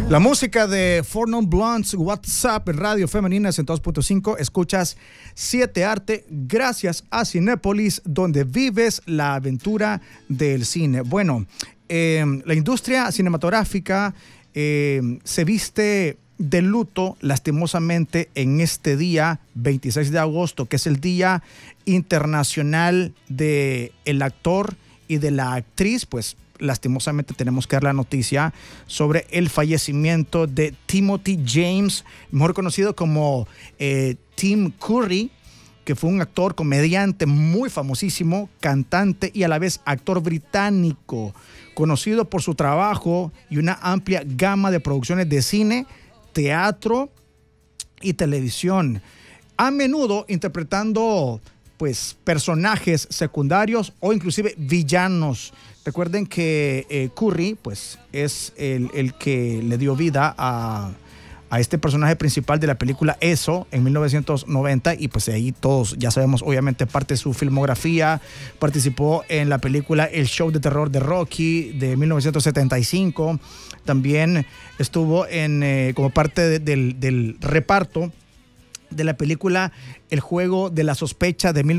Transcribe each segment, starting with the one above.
La música de Four Non Blondes, WhatsApp, Radio Femenina 102.5. Escuchas 7 Arte gracias a Cinépolis, donde vives la aventura del cine. Bueno, la industria cinematográfica se viste de luto, lastimosamente, en este día 26 de agosto, que es el Día Internacional del Actor y de la Actriz. Pues lastimosamente tenemos que dar la noticia sobre el fallecimiento de Timothy James, mejor conocido como Tim Curry, que fue un actor, comediante muy famosísimo, cantante y a la vez actor británico, conocido por su trabajo y una amplia gama de producciones de cine, teatro y televisión, a menudo interpretando pues personajes secundarios o inclusive villanos. Recuerden que Curry pues es el que le dio vida a este personaje principal de la película Eso en 1990, y pues de ahí todos ya sabemos obviamente parte de su filmografía. Participó en la película El Show de Terror de Rocky de 1975. También estuvo como parte del reparto de la película El Juego de la Sospecha de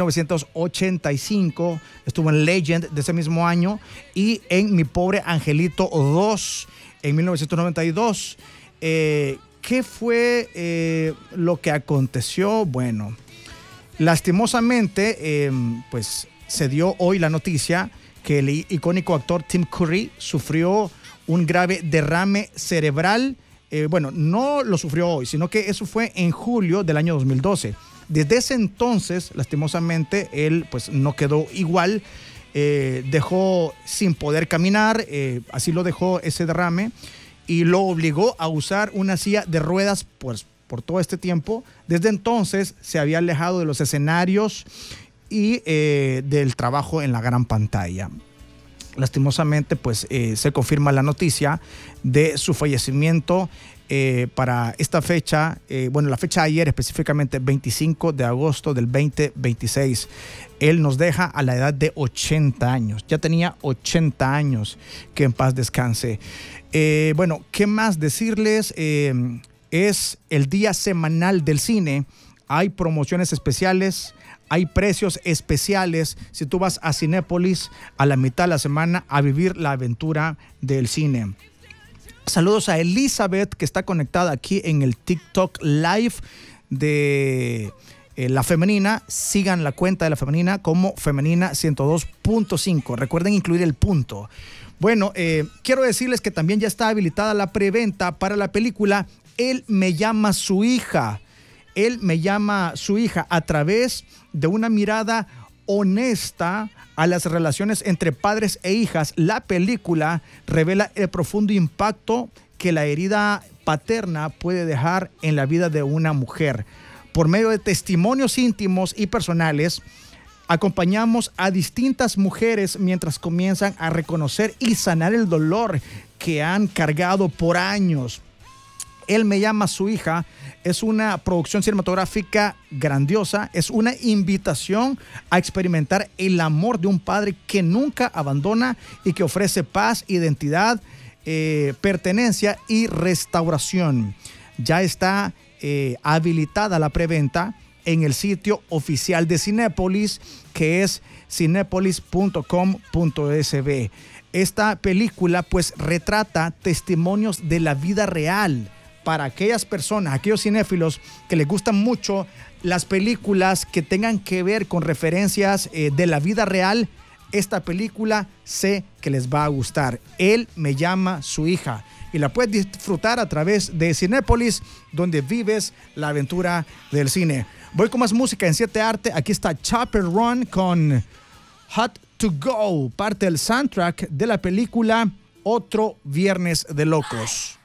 1985, estuvo en Legend de ese mismo año y en Mi Pobre Angelito 2 en 1992. ¿Qué fue lo que aconteció? Bueno, lastimosamente, pues se dio hoy la noticia que el icónico actor Tim Curry sufrió un grave derrame cerebral. Bueno, no lo sufrió hoy, sino que eso fue en julio del año 2012. Desde ese entonces, lastimosamente, él pues no quedó igual, dejó sin poder caminar, así lo dejó ese derrame, y lo obligó a usar una silla de ruedas pues, por todo este tiempo. Desde entonces se había alejado de los escenarios y del trabajo en la gran pantalla. Lastimosamente, pues se confirma la noticia de su fallecimiento para esta fecha, la fecha de ayer específicamente, 25 de agosto del 2026. Él nos deja a la edad de 80 años. Ya tenía 80 años, que en paz descanse. ¿Qué más decirles? Es el día semanal del cine. Hay promociones especiales, hay precios especiales si tú vas a Cinépolis a la mitad de la semana a vivir la aventura del cine. Saludos a Elizabeth, que está conectada aquí en el TikTok Live de La Femenina. Sigan la cuenta de La Femenina como Femenina 102.5. Recuerden incluir el punto. Bueno, quiero decirles que también ya está habilitada la preventa para la película Él me llama su hija. Él me llama su hija, a través de una mirada honesta a las relaciones entre padres e hijas. La película revela el profundo impacto que la herida paterna puede dejar en la vida de una mujer. Por medio de testimonios íntimos y personales, acompañamos a distintas mujeres mientras comienzan a reconocer y sanar el dolor que han cargado por años. Él me llama su hija es una producción cinematográfica grandiosa, es una invitación a experimentar el amor de un padre que nunca abandona y que ofrece paz, identidad, pertenencia y restauración. Ya está habilitada la preventa en el sitio oficial de Cinépolis, que es cinépolis.com.sb. Esta película pues retrata testimonios de la vida real para aquellas personas, aquellos cinéfilos que les gustan mucho las películas que tengan que ver con referencias de la vida real. Esta película sé que les va a gustar. Él me llama su hija, y la puedes disfrutar a través de Cinépolis, donde vives la aventura del cine. Voy con más música en 7 Arte. Aquí está Chopper Run con Hot to Go, parte del soundtrack de la película Otro Viernes de Locos.